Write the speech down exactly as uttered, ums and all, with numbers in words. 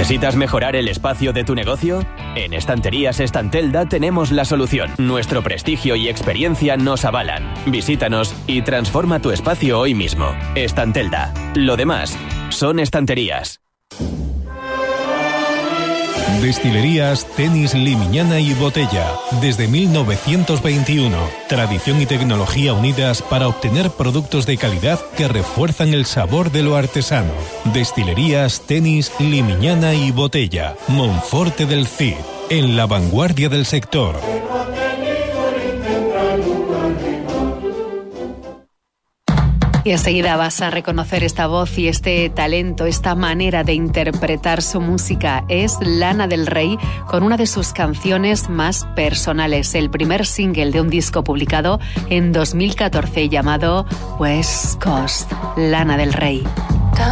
¿Necesitas mejorar el espacio de tu negocio? En Estanterías Estantelda tenemos la solución. Nuestro prestigio y experiencia nos avalan. Visítanos y transforma tu espacio hoy mismo. Estantelda. Lo demás son estanterías. Destilerías Tenis Limiñana y Botella. Desde mil novecientos veintiuno. Tradición y tecnología unidas para obtener productos de calidad que refuerzan el sabor de lo artesano. Destilerías Tenis Limiñana y Botella. Monforte del Cid. En la vanguardia del sector. Y enseguida vas a reconocer esta voz y este talento, esta manera de interpretar su música. Es Lana del Rey con una de sus canciones más personales, el primer single de un disco publicado en dos mil catorce llamado West Coast. Lana del Rey.